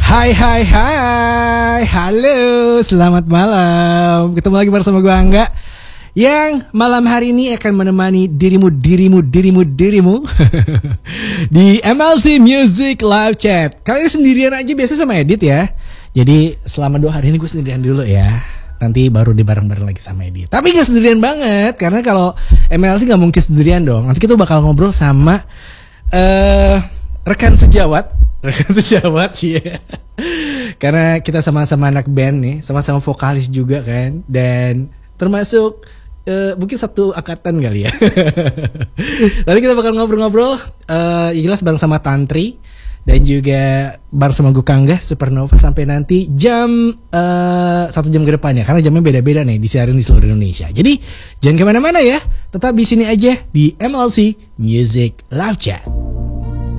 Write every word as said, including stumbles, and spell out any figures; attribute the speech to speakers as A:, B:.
A: Hai hai hai, halo, selamat malam. Ketemu lagi bersama gue Angga, yang malam hari ini akan menemani dirimu, dirimu, dirimu, dirimu di M L C Music Live Chat. Kali ini sendirian aja, biasa sama Edit ya. Jadi selama dua hari ini gue sendirian dulu ya. Nanti baru di bareng-bareng lagi sama Edit. Tapi gak sendirian banget, karena kalau M L C gak mungkin sendirian dong. Nanti kita bakal ngobrol sama uh, rekan sejawat. Rekan sejawat sih ya. Karena kita sama-sama anak band nih, sama-sama vokalis juga kan. Dan termasuk uh, mungkin satu angkatan kali ya. Nanti kita bakal ngobrol-ngobrol uh, ya jelas bareng sama Tantri. Dan juga bareng sama gue Kangga Supernova sampai nanti jam uh, satu jam ke depannya. Karena jamnya beda-beda nih, disiarin di seluruh Indonesia. Jadi jangan kemana-mana ya, tetap di sini aja di M L C Music Live Chat.